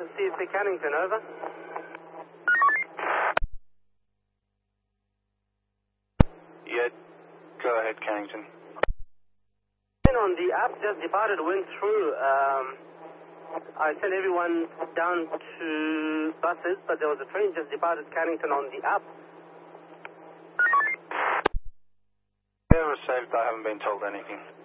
CSC Cannington, over. Yeah, go ahead, Cannington. On the app, just departed, went through. I sent everyone down to buses, but there was a train just departed Cannington on the app. Yeah, received. I haven't been told anything.